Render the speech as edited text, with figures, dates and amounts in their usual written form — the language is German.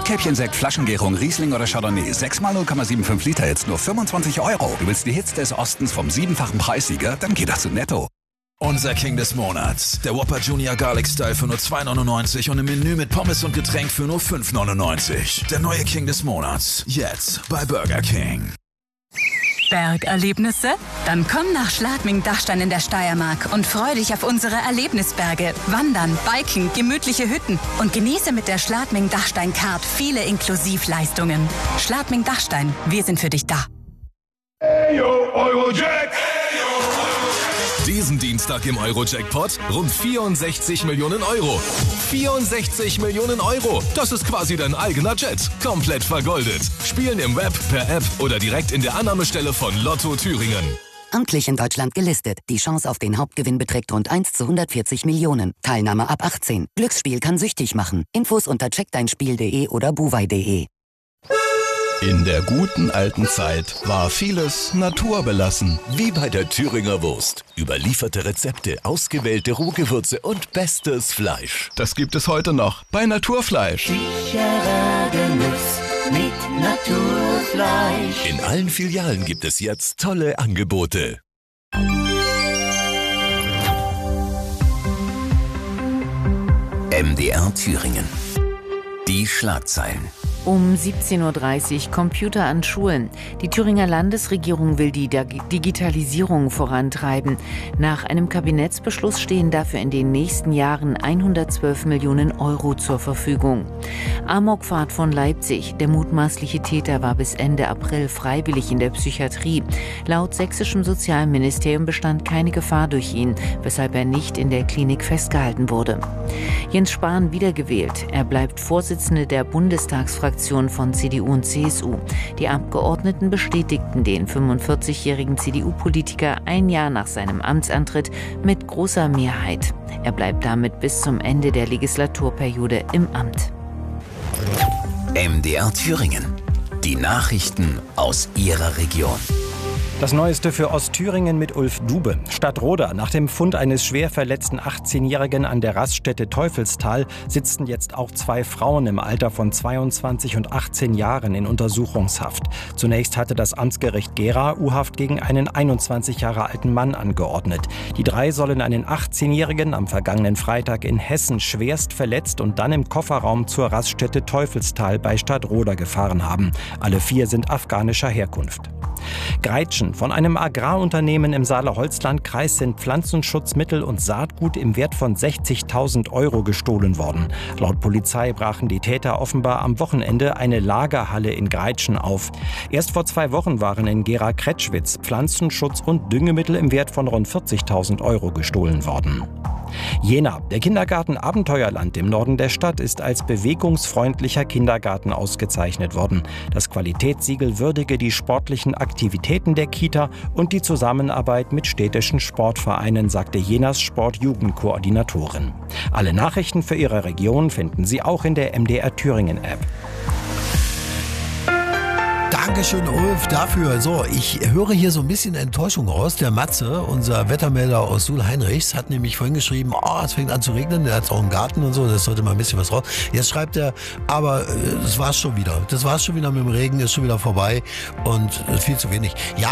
Rotkäppchensekt, Flaschengärung, Riesling oder Chardonnay. 6x 0,75 Liter, jetzt nur 25 Euro. Du willst die Hits des Ostens vom 7-fachen Preissieger? Dann geh doch zu Netto. Unser King des Monats. Der Whopper Junior Garlic Style für nur 2,99 und im Menü mit Pommes und Getränk für nur 5,99. Der neue King des Monats. Jetzt bei Burger King. Bergerlebnisse? Dann komm nach Schladming-Dachstein in der Steiermark und freu dich auf unsere Erlebnisberge. Wandern, Biken, gemütliche Hütten und genieße mit der Schladming-Dachstein-Card viele Inklusivleistungen. Schladming-Dachstein, wir sind für dich da. Hey yo, Eurojack! Diesen Dienstag im Euro-Jackpot rund 64 Millionen Euro. 64 Millionen Euro. Das ist quasi dein eigener Jet. Komplett vergoldet. Spielen im Web, per App oder direkt in der Annahmestelle von Lotto Thüringen. Amtlich in Deutschland gelistet. Die Chance auf den Hauptgewinn beträgt rund 1 zu 140 Millionen. Teilnahme ab 18. Glücksspiel kann süchtig machen. Infos unter checkdeinspiel.de oder buwei.de. In der guten alten Zeit war vieles naturbelassen. Wie bei der Thüringer Wurst. Überlieferte Rezepte, ausgewählte Rohgewürze und bestes Fleisch. Das gibt es heute noch bei Naturfleisch. Sicherer Genuss mit Naturfleisch. In allen Filialen gibt es jetzt tolle Angebote. MDR Thüringen. Die Schlagzeilen. Um 17.30 Uhr Computer an Schulen. Die Thüringer Landesregierung will die Digitalisierung vorantreiben. Nach einem Kabinettsbeschluss stehen dafür in den nächsten Jahren 112 Millionen Euro zur Verfügung. Amokfahrt von Leipzig. Der mutmaßliche Täter war bis Ende April freiwillig in der Psychiatrie. Laut sächsischem Sozialministerium bestand keine Gefahr durch ihn, weshalb er nicht in der Klinik festgehalten wurde. Jens Spahn wiedergewählt. Er bleibt Vorsitzende der Bundestagsfraktion von CDU und CSU. Die Abgeordneten bestätigten den 45-jährigen CDU-Politiker ein Jahr nach seinem Amtsantritt mit großer Mehrheit. Er bleibt damit bis zum Ende der Legislaturperiode im Amt. MDR Thüringen. Die Nachrichten aus Ihrer Region. Das Neueste für Ostthüringen mit Ulf Dube. Stadtroda. Nach dem Fund eines schwer verletzten 18-Jährigen an der Raststätte Teufelstal sitzen jetzt auch 2 Frauen im Alter von 22 und 18 Jahren in Untersuchungshaft. Zunächst hatte das Amtsgericht Gera U-Haft gegen einen 21 Jahre alten Mann angeordnet. Die 3 sollen einen 18-Jährigen am vergangenen Freitag in Hessen schwerst verletzt und dann im Kofferraum zur Raststätte Teufelstal bei Stadtroda gefahren haben. Alle 4 sind afghanischer Herkunft. Greitschen. Von einem Agrarunternehmen im Saale-Holzland-Kreis sind Pflanzenschutzmittel und Saatgut im Wert von 60.000 Euro gestohlen worden. Laut Polizei brachen die Täter offenbar am Wochenende eine Lagerhalle in Greitschen auf. Erst vor 2 Wochen waren in Gera-Kretschwitz Pflanzenschutz und Düngemittel im Wert von rund 40.000 Euro gestohlen worden. Jena. Der Kindergarten Abenteuerland im Norden der Stadt ist als bewegungsfreundlicher Kindergarten ausgezeichnet worden. Das Qualitätssiegel würdige die sportlichen Aktivitäten der Kita und die Zusammenarbeit mit städtischen Sportvereinen, sagte Jenas Sport-Jugendkoordinatorin. Alle Nachrichten für Ihre Region finden Sie auch in der MDR Thüringen App. Dankeschön, Ulf, dafür. So, ich höre hier so ein bisschen Enttäuschung raus. Der Matze, unser Wettermelder aus Suhl-Heinrichs, hat nämlich vorhin geschrieben, es fängt an zu regnen, der hat auch einen Garten und so, das sollte mal ein bisschen was raus. Jetzt schreibt er, aber das war's schon wieder. Das war's schon wieder mit dem Regen, ist schon wieder vorbei und viel zu wenig. Ja,